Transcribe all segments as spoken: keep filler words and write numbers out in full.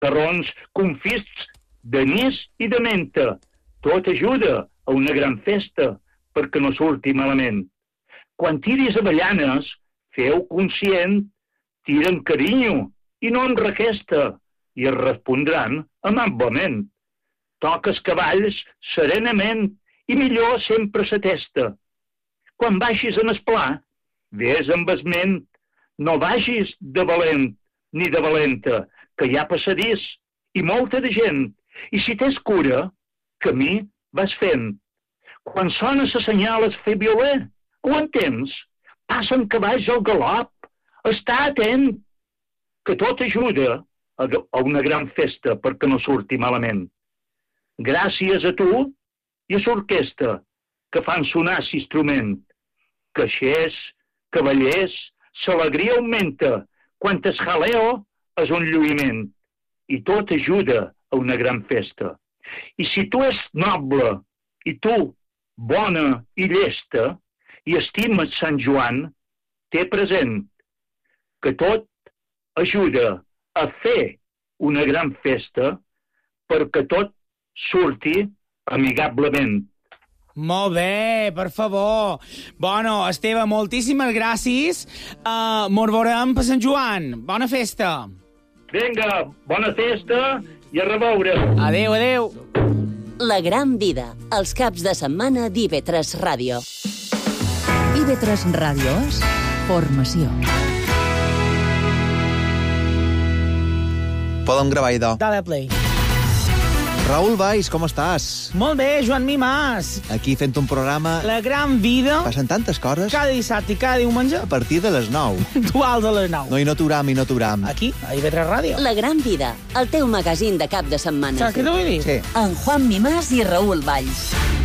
Torrons confits d'anís i de menta. Tot ajuda a una gran festa perquè no surti malament. Quan tiris avellanes, feu conscient, tira amb carinyo i no amb requesta, i es respondran amablement. Toques cavalls serenament i millor sempre sa testa. Quan baixis en el pla, vés amb esment, no vagis de valent ni de valenta, que hi ha passadís i molta de gent, i si tens cura, camí vas fent. Quan sona sa senyal es fer violer, ho entens? Passen cavalls al galop, està atent, que tot ajuda a una gran festa perquè no surti malament. Gràcies a tu i a l'orquestra que fan sonar l'instrument. Caixers, cavallers, l'alegria augmenta, quan es jaleo és un lluïment i tot ajuda a una gran festa. I si tu és noble i tu bona i llesta i estimes Sant Joan, té present que tot ajuda a fer una gran festa perquè tot surti amigablement. Molt bé, per favor. Bueno, Esteve, moltíssimes gràcies. Uh, Mos veurem per Sant Joan. Bona festa. Vinga, bona festa i a reveure. Adéu, adéu. La gran vida, els caps de setmana d'I V tres Ràdio. I V tres Ràdio és formació. Podem gravar, idò. Dale play. Raül Valls, com estàs? Molt bé, Joan Mimàs. Aquí fent un programa... La gran vida. Passen tantes coses. Cada dissabte i cada diumenge. A partir de les nou. Puntuals a les nou. No, i no t'uram, i no t'uram. Aquí, a I V tres Ràdio. La gran vida, el teu magazín de cap de setmana. Saps què t'ho vull dir? Sí. En Juan Mimàs i Raül Valls.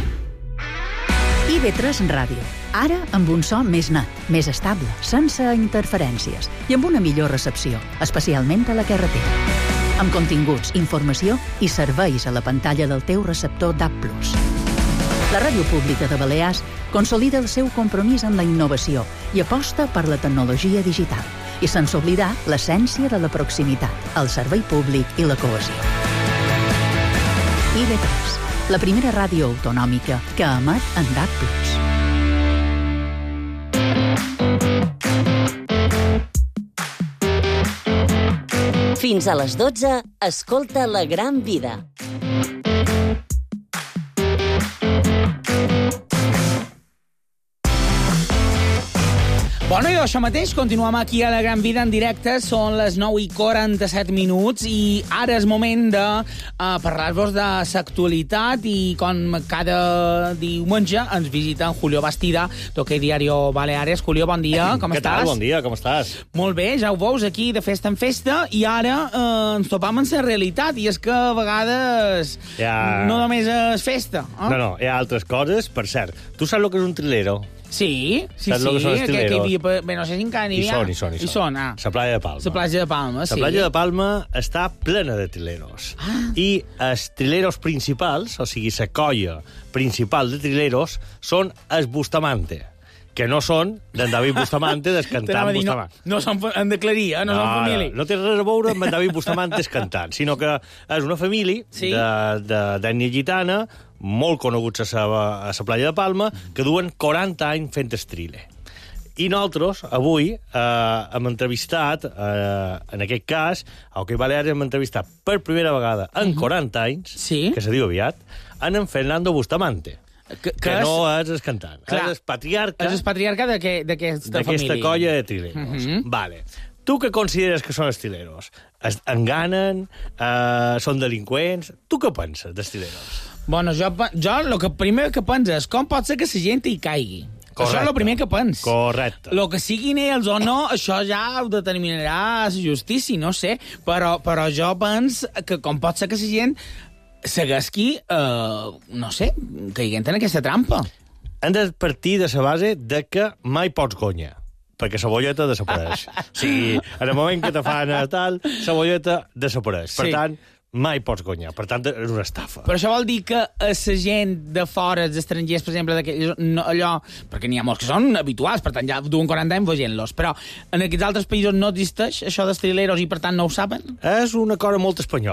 I V tres Ràdio. Ara amb un so més net, més estable, sense interferències i amb una millor recepció, especialment a la carretera. Amb continguts, informació i serveis a la pantalla del teu receptor D A B plus. La ràdio pública de Balears consolida el seu compromís amb la innovació i aposta per la tecnologia digital, i sense oblidar l'essència de la proximitat, el servei públic i la cohesió. I V tres, la primera ràdio autonòmica que emet en D A B plus. Fins a les dotze, escolta La gran vida. Bueno, i això mateix, continuem aquí a La Gran Vida en directe, són les nou i quaranta-set minuts i ara és moment de uh, parlar-vos de l'actualitat i com cada diumenge ens visita en Julio Bastida, d'Ok Diario Baleares. Julio, bon dia, com Què estàs? tal? Bon dia, com estàs? Molt bé, ja ho veus aquí de festa en festa i ara uh, ens topam amb la realitat i és que a vegades Ja. no només és festa. Eh? No, no, hi ha altres coses. Per cert, tu saps el que és un trilero? Sí, sí, Saps el que sí. són els que, que hi trileros? havia, bé, no sé si encara n'hi Hi havia. són, hi són, hi són. Hi són, ah. La platja de Palma. La platja de Palma, sí. La platja de Palma està plena de trileros. Ah. I els trileros principals, o sigui, la colla principal de trileros, són els Bustamante, que no són d'en David Bustamante, del cantant T'anava a dir, Bustamante. No, no són, en declaria, no, no són família. No, no té res a veure amb en David Bustamante el cantant, sinó que és una família Sí. de, de, d'ètnia gitana, molt coneguts a la, a la platja de Palma, que duen quaranta anys fent estrile. I nosaltres, avui, eh, hem entrevistat, eh, en aquest cas, a OK Balears hem entrevistat per primera vegada en quaranta anys, Sí. que se diu aviat, en en Fernando Bustamante, Que, que, que és, no és el cantant, Clar. és el patriarca és el patriarca d'aquesta d'aquesta família. colla de trileros. Mhm. Vale. Tu què consideres que són els trileros? Es enganen? Eh, són delinqüents? Tu què penses dels trileros? Bueno, jo, pe- jo el que primer que penso és com pot ser que la gent hi caigui. Això és el primer que penso. Correcte. Lo que siguin ells o no, això ja ho determinarà la justícia, no sé. Però, però jo penso que com pot ser que la gent seguesqui, eh, no sé, caiguent en aquesta trampa. Hem de partir de la base de que mai pots guanyar, perquè la bolleta desapareix. O sigui, en el moment que te fan tal, la bolleta desapareix. Per Sí. tant, mai pots guanyar. Per tant, és una estafa. Però això vol dir que a la gent de fora, els estrangers, per exemple, d'aquells, no, allò... Perquè n'hi ha molts que són habituals, per tant, ja duen quaranta anys veient-los. Però en aquests altres països no existeix això dels trileros i, per tant, no ho saben? És una cosa molt espanyola.